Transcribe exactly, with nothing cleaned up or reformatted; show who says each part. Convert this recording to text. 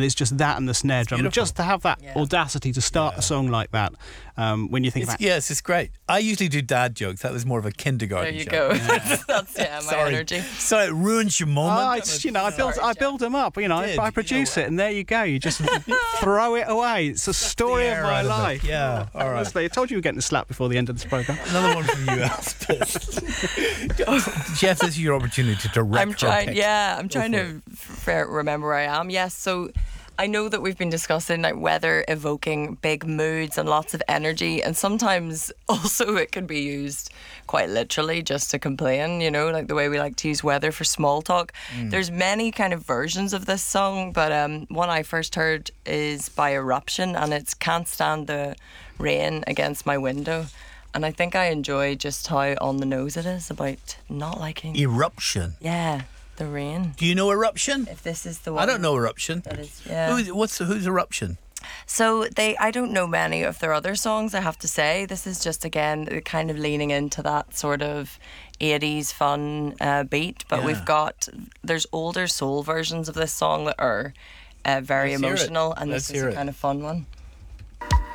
Speaker 1: and it's just that and the snare drum.
Speaker 2: beautiful.
Speaker 1: Just to have that
Speaker 3: Yeah.
Speaker 1: audacity to start
Speaker 2: Yeah.
Speaker 1: a song like that, um, when you think
Speaker 2: It's,
Speaker 1: about
Speaker 2: yes, it's great. I usually do dad jokes. That was more of a
Speaker 3: There
Speaker 2: kindergarten
Speaker 3: you
Speaker 2: joke.
Speaker 3: go. That's yeah, my
Speaker 2: Sorry.
Speaker 3: energy.
Speaker 2: Sorry, it ruins your moment.
Speaker 1: Oh, it's, you know, I build,
Speaker 3: Sorry,
Speaker 1: I
Speaker 3: Jeff.
Speaker 1: build them up. You know,
Speaker 2: did,
Speaker 1: if I
Speaker 2: you
Speaker 1: produce
Speaker 2: know.
Speaker 1: it, and there you go. You just throw it away. It's a story
Speaker 2: the
Speaker 1: of
Speaker 2: air
Speaker 1: my
Speaker 2: out of it.
Speaker 1: life.
Speaker 2: Yeah, all right.
Speaker 1: Honestly, I told you you were getting a slap before the end of this program.
Speaker 2: Another one from you, Elspeth. Jeff, this is your opportunity to direct
Speaker 3: I'm
Speaker 2: her
Speaker 3: trying.
Speaker 2: pick.
Speaker 3: Yeah, I'm trying
Speaker 2: for
Speaker 3: to f- f- remember where I am. Yes, so I know that we've been discussing like weather evoking big moods and lots of energy, and sometimes also it can be used quite literally just to complain. You know, like the way we like to use weather for small talk. There's many kind of versions of this song, but um, one I first heard is by Eruption, and it's "Can't Stand the Rain Against My Window." And I think I enjoy just how on the nose it is about not liking.
Speaker 2: Eruption.
Speaker 3: Yeah, the rain.
Speaker 2: Do you know Eruption?
Speaker 3: If this is the one.
Speaker 2: I don't know Eruption.
Speaker 3: That is, yeah.
Speaker 2: Who's, what's who's Eruption?
Speaker 3: So they, I don't know many of their other songs, I have to say. This is just, again, kind of leaning into that sort of eighties fun uh, beat. But
Speaker 2: Yeah.
Speaker 3: we've got, there's older soul versions of this song that are uh, very
Speaker 2: Let's hear it.
Speaker 3: emotional. And
Speaker 2: Let's
Speaker 3: this is
Speaker 2: hear
Speaker 3: a
Speaker 2: it.
Speaker 3: kind of fun one.